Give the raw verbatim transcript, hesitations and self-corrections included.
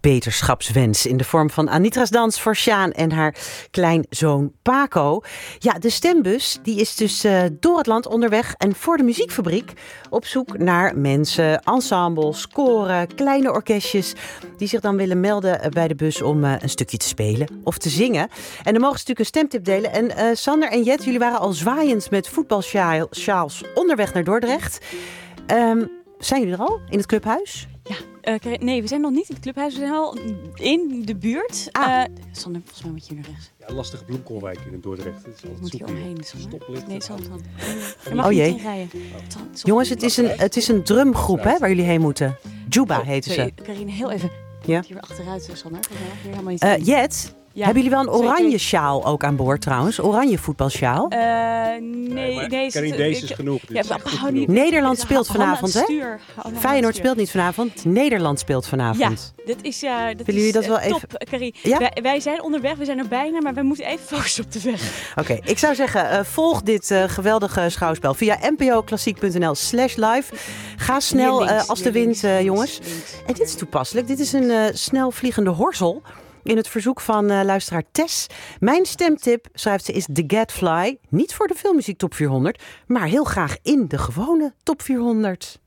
beterschapswens in de vorm van Anitra's dans voor Sjaan en haar kleinzoon Paco. Ja, de stembus die is dus uh, door het land onderweg en voor de muziekfabriek op zoek naar mensen, ensembles, koren, kleine orkestjes die zich dan willen melden bij de bus om uh, een stukje te spelen of te zingen. En dan mogen ze natuurlijk een stemtip delen. En uh, Sander en Jet, jullie waren al zwaaiend met voetbalsjaals onderweg naar Dordrecht. Um, zijn jullie er al in het clubhuis? Ja, uh, nee, we zijn nog niet in het clubhuis. We zijn al in de buurt. Ah. Uh, Sander, volgens mij moet je hier naar rechts. Ja, lastige bloemkoolwijk in Dordrecht. Het is Moet hier omheen. Stoplicht. Nee, Sander. Oh jee. Jongens, het is een, het is een drumgroep hè, waar jullie heen moeten. Juba oh, heten ze. Karine, heel even. Ja? Hier achteruit, Sander. Hier helemaal niet uh, Jet? Ja. Hebben jullie wel een oranje sjaal ook aan boord trouwens? Oranje voetbalsjaal? Uh, nee, nee, nee. Canadees is genoeg. Ja, is hou niet. Nederland speelt vanavond, hè? Feyenoord stuur. speelt niet vanavond. Nederland speelt vanavond. Ja, dit is, uh, dit Willen jullie dat is, wel uh, even... top, Carrie. Ja? Wij, wij zijn onderweg, we zijn er bijna, maar wij moeten even focussen op de weg. Oké, okay, ik zou zeggen, uh, volg dit uh, geweldige schouwspel via npoklassiek.nl slash live. Ga snel links, uh, als de wind, uh, jongens. Links. En dit is toepasselijk. Dit is een uh, snel vliegende horzel. In het verzoek van uh, luisteraar Tess. Mijn stemtip, schrijft ze, is The Gadfly. Niet voor de filmmuziek top vierhonderd, maar heel graag in de gewone top vierhonderd.